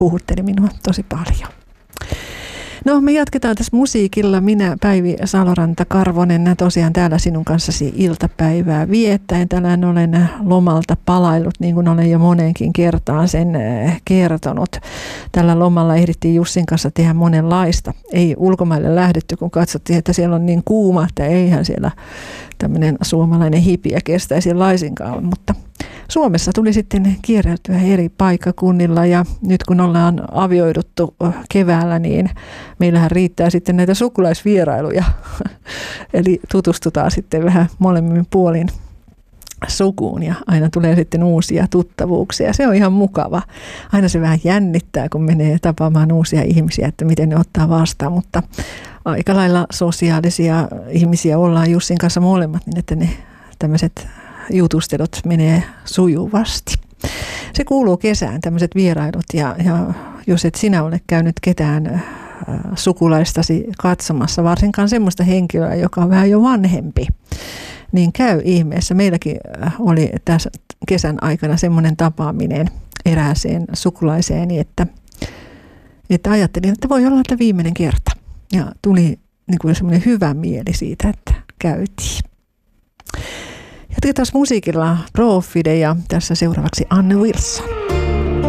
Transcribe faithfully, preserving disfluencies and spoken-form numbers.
puhutteli minua tosi paljon. No, me jatketaan tässä musiikilla. Minä, Päivi Saloranta-Karvonen, tosiaan täällä sinun kanssasi iltapäivää viettäen. Tänään olen lomalta palaillut, niin kuin olen jo moneenkin kertaan sen kertonut. Tällä lomalla ehdittiin Jussin kanssa tehdä monenlaista. Ei ulkomaille lähdetty, kun katsottiin, että siellä on niin kuuma, että eihän siellä tämmöinen suomalainen hipiä kestäisi laisinkaan, mutta Suomessa tuli sitten kierreltyä eri paikkakunnilla ja nyt kun ollaan avioiduttu keväällä, niin meillähän riittää sitten näitä sukulaisvierailuja. Eli tutustutaan sitten vähän molemmin puolin sukuun ja aina tulee sitten uusia tuttavuuksia. Se on ihan mukava. Aina se vähän jännittää, kun menee tapaamaan uusia ihmisiä, että miten ne ottaa vastaan, mutta aika lailla sosiaalisia ihmisiä ollaan Jussin kanssa molemmat, niin että ne tämmöiset jutustelut menee sujuvasti. Se kuuluu kesään, tämmöiset vierailut, ja, ja jos et sinä ole käynyt ketään äh, sukulaistasi katsomassa, varsinkaan semmoista henkilöä, joka on vähän jo vanhempi, niin käy ihmeessä. Meilläkin oli tässä kesän aikana semmoinen tapaaminen erääseen sukulaiseen, että, että ajattelin, että voi olla, että viimeinen kerta. Ja tuli niin kuin semmoinen hyvä mieli siitä, että käytiin. Jatketaan musiikilla Profide ja tässä seuraavaksi Anne Wilson.